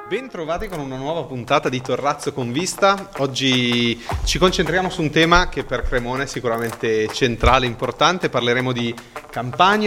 Bentrovati con una nuova puntata di Torrazzo con Vista. Oggi ci concentriamo su un tema che per Cremona è sicuramente centrale, importante. Parleremo di campagna,